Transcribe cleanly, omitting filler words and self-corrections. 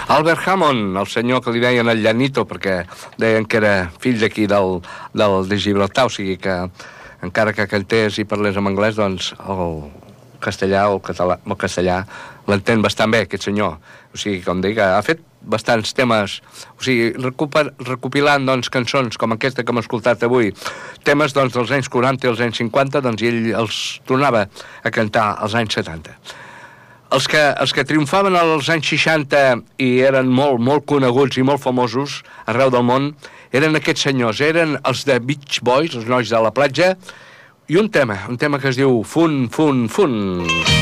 Albert Hammond, el senyor que li deien el Llanito, perquè deien que era fill d'aquí de Gibraltar, o sigui que encara que cantés i parlés en anglès, doncs el castellà o el castellà l'entén bastant bé, aquest senyor. O sigui, com dic, ha fet bastants temes, o sigui, recopilant doncs, cançons com aquesta que hem escoltat avui, temes doncs, dels anys 40 i els anys 50, doncs ell els tornava a cantar als anys 70. Els que triomfaven als anys 60 i eren molt coneguts i molt famosos arreu del món eren aquests senyors, eren els de Beach Boys, els nois de la platja, i un tema que es diu Fun, Fun, Fun.